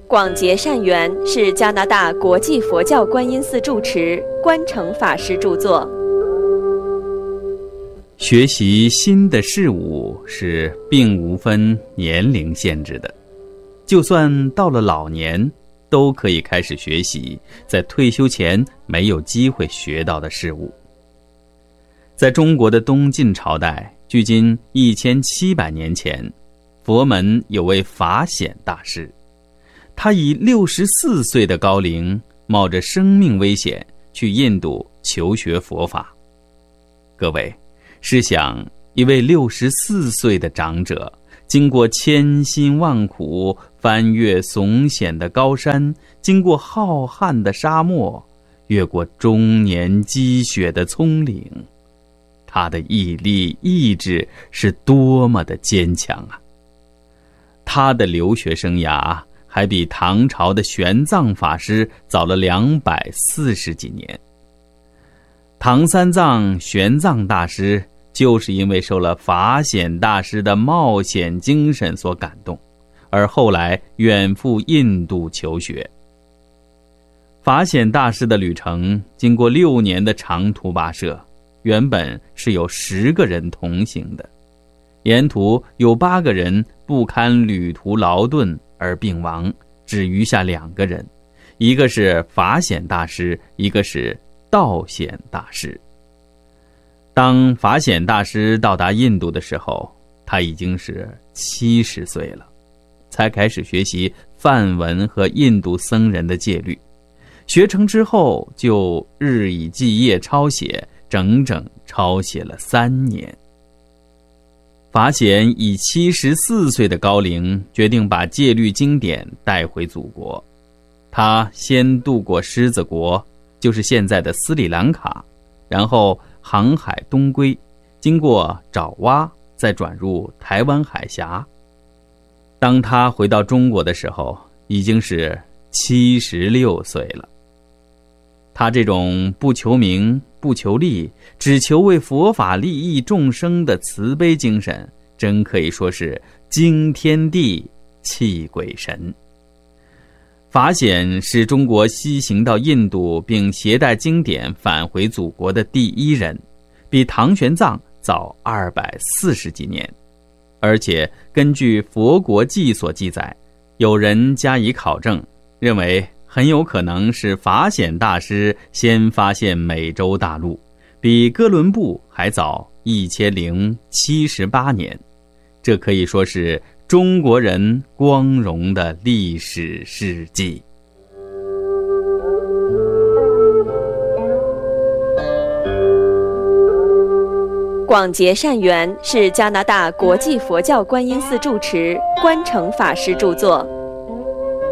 广结善缘是加拿大国际佛教观音寺住持关诚法师著作。 学习新的事物是并无分年龄限制的，就算到了老年，都可以开始学习在退休前没有机会学到的事物。在中国的东晋朝代，距今1700年前，佛门有位法显大师，他以64岁的高龄，冒着生命危险去印度求学佛法。各位，试想一位64岁的长者，经过千辛万苦，翻越耸险的高山，经过浩瀚的沙漠，越过终年积雪的葱岭，他的毅力意志是多么的坚强啊！他的留学生涯还比唐朝的玄奘法师早了240几年。唐三藏玄奘大师就是因为受了法显大师的冒险精神所感动，而后来远赴印度求学。法显大师的旅程经过6年的长途跋涉，原本是有10个人同行的，沿途有8个人不堪旅途劳顿而病亡，只余下2个人，一个是法显大师，一个是道显大师。当法显大师到达印度的时候，他已经是70岁了，才开始学习梵文和印度僧人的戒律。学成之后就日以继夜抄写，整整抄写了3年。法显以74岁的高龄，决定把戒律经典带回祖国。他先渡过狮子国，就是现在的斯里兰卡，然后航海东归，经过爪哇，再转入台湾海峡。当他回到中国的时候，已经是76岁了。他这种不求名不求利，只求为佛法利益众生的慈悲精神，真可以说是惊天地泣鬼神。法显是中国西行到印度并携带经典返回祖国的第1人，比唐玄奘早240几年。而且根据《佛国记》所记载，有人加以考证，认为很有可能是法显大师先发现美洲大陆，比哥伦布还早1078年。这可以说是中国人光荣的历史事迹。 广结善缘是加拿大国际佛教观音寺住持关诚法师著作。